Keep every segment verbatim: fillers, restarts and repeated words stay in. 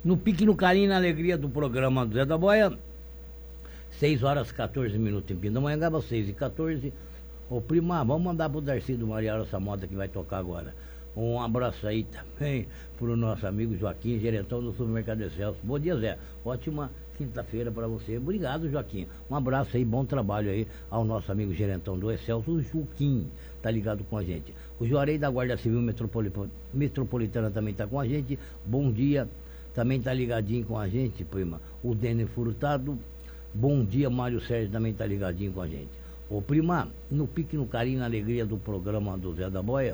no pique, no carinho e na alegria do programa do Zé da Boia. seis horas, quatorze minutos em Pindamonhangaba, seis e quatorze. Ô prima, vamos mandar pro Darcy do Mariara essa moda que vai tocar agora. Um abraço aí também pro nosso amigo Joaquim, gerentão do Supermercado Excelso. Bom dia, Zé. Ótima quinta-feira para você. Obrigado, Joaquim. Um abraço aí, bom trabalho aí ao nosso amigo gerentão do Excelso, o Joaquim, tá ligado com a gente. O Juarez da Guarda Civil Metropoli- Metropolitana também tá com a gente. Bom dia. Também tá ligadinho com a gente, prima. O Dene Furtado. Bom dia, Mário Sérgio também tá ligadinho com a gente. Ô prima, no pique, no carinho, na alegria do programa do Zé da Boia,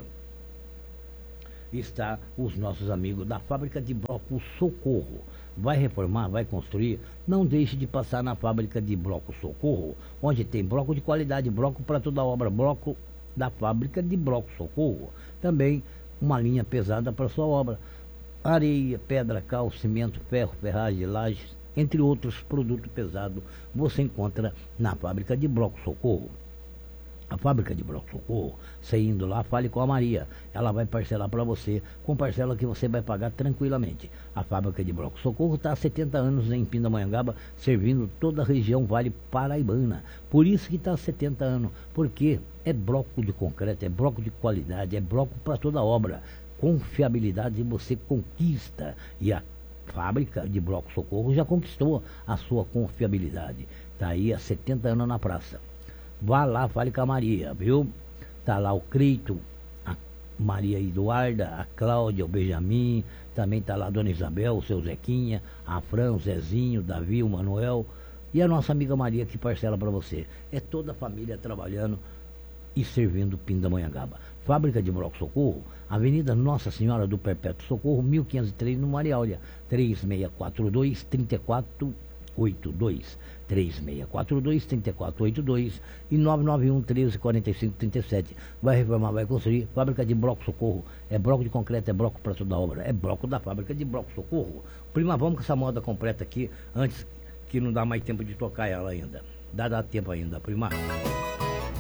está os nossos amigos da Fábrica de Bloco Socorro. Vai reformar, vai construir? Não deixe de passar na Fábrica de Bloco Socorro, onde tem bloco de qualidade, bloco para toda obra, bloco da Fábrica de Bloco Socorro. Também uma linha pesada para sua obra. Areia, pedra, cal, cimento, ferro, ferragem, lajes, entre outros produtos pesados, você encontra na Fábrica de Bloco Socorro. A Fábrica de Bloco Socorro, você indo lá, fale com a Maria. Ela vai parcelar para você, com parcela que você vai pagar tranquilamente. A Fábrica de Bloco Socorro está há setenta anos em Pindamonhangaba, servindo toda a região Vale Paraibana. Por isso que está há setenta anos, porque é bloco de concreto, é bloco de qualidade, é bloco para toda obra. Confiabilidade você conquista. E a Fábrica de Bloco Socorro já conquistou a sua confiabilidade. Está aí há setenta anos na praça. Vá lá, fale com a Maria, viu? Tá lá o Creito, a Maria Eduarda, a Cláudia, o Benjamin, também tá lá a Dona Isabel, o seu Zequinha, a Fran, o Zezinho, o Davi, o Manuel e a nossa amiga Maria que parcela para você. É toda a família trabalhando e servindo Pindamonhangaba. Fábrica de Bloco Socorro, Avenida Nossa Senhora do Perpétuo Socorro, mil quinhentos e três, no Mariáulia, três seis quatro dois, três quatro oito dois, três seis quatro dois, três quatro oito dois e nove nove um, treze, quarenta e cinco, trinta e sete. Vai reformar, vai construir. Fábrica de Bloco Socorro, é bloco de concreto, é bloco para toda obra, é bloco da Fábrica de Bloco Socorro. Prima, vamos com essa moda completa aqui, antes que não dá mais tempo de tocar ela ainda. Dá, dá tempo ainda, prima.